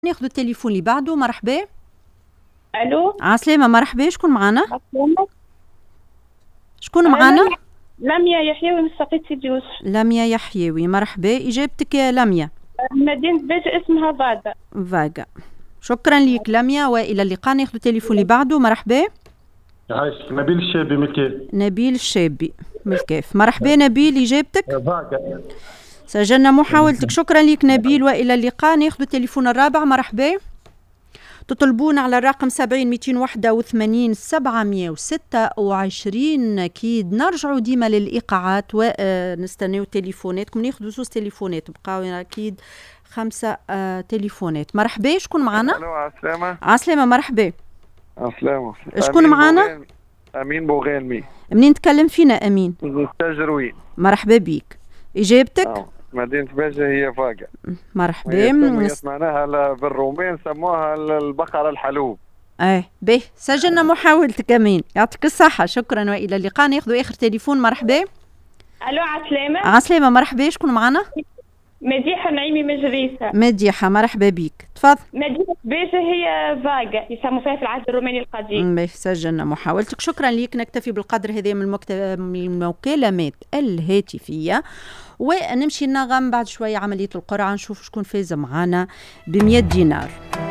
ناخذ التليفون اللي بعده. مرحبا. الو. عسلامة. مرحبا. شكون معنا؟ عسلامة. شكون معنا؟ لميا يحيوي من سقيت سيدي يوسف. لميا يحيوي. مرحبا. اجابتك يا لميا؟ مدينة بيجة اسمها فاغا. فاغا. شكرا ليك لميا، والى اللقاء. ناخذ التليفون اللي بعده. مرحبا. عايشك. نبيل الشابي من الكاف. نبيل الشابي من الكاف. مرحبا نبيل. اجابتك؟ فاغا. سجلنا محاولتك. شكرا لك نبيل، والى اللقاء. ناخذ التليفون الرابع. مرحبا. تطلبون على الرقم 70 281 726. اكيد نرجعوا ديما للايقاعات ونستناو تليفوناتكم. ناخذ زوز تليفونات، بقاو اكيد 5 تليفونات. مرحبا. شكون معنا؟ الو. عسلامة. عسلامة. مرحبا. عسلامة. شكون معنا؟ امين بوغالمي. منين تكلم فينا امين؟ التجروين. مرحبا بيك. اجابتك؟ مدينة باجة هي فاغا. مرحبا. معناها بالرومان سموها البقرة الحلوب. به سجلنا محاولتك امين، يعطيك الصحة. شكرا والى اللقاء. ناخذ اخر تليفون. مرحبا. الو. عسلامة. عسلامة. مرحبا. شكون معنا؟ مديحة نعيمي مجريسة. مديحة. مرحبا بيك. تفضل. مدينة بيجة هي فاغا، يسموا فيها في العهد الروماني القديم. به سجلنا محاولتك. شكرا ليك. نكتفي بالقدر هذا من المكالمات الهاتفية، ونمشي نغم بعد شوية عملية القرعة، نشوف شكون فاز معانا ب100 دينار.